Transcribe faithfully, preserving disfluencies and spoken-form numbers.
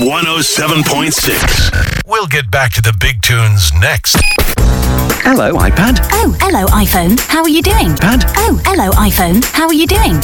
one oh seven point six. We'll get back to the big tunes next. Hello, iPad. Oh, hello, iPhone. How are you doing? Pad. Oh, hello, iPhone. How are you doing?